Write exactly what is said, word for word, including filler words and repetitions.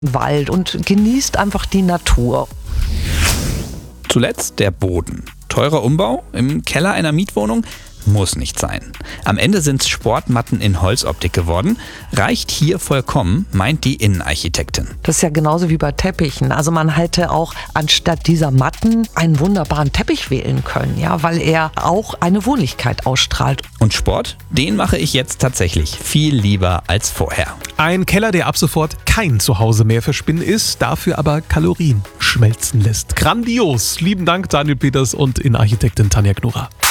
Wald und genießt einfach die Natur. Zuletzt der Boden. Teurer Umbau im Keller einer Mietwohnung? Muss nicht sein. Am Ende sind es Sportmatten in Holzoptik geworden. Reicht hier vollkommen, meint die Innenarchitektin. Das ist ja genauso wie bei Teppichen. Also man hätte auch anstatt dieser Matten einen wunderbaren Teppich wählen können, ja, weil er auch eine Wohnlichkeit ausstrahlt. Und Sport? Den mache ich jetzt tatsächlich viel lieber als vorher. Ein Keller, der ab sofort kein Zuhause mehr für Spinnen ist, dafür aber Kalorien schmelzen lässt. Grandios! Lieben Dank, Daniel Peters und Innenarchitektin Tanja Knurrer.